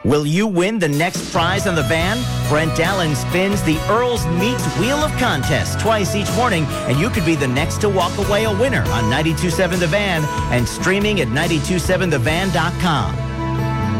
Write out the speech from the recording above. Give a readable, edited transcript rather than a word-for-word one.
Will you win the next prize on the van? Brent Allen spins the Earl's Meats Wheel of Contest twice each morning, and you could be the next to walk away a winner on 92.7 The Van and streaming at 92.7thevan.com.